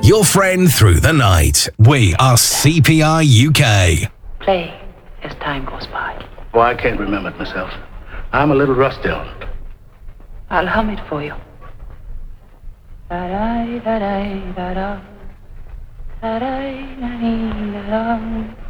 Your friend through the night. We are CPR UK. Play as time goes by. Oh, I can't remember it myself. I'm a little rusty on it. I'll hum it for you. Da-da-da-da-da-da. Da-da-da-da-da-da.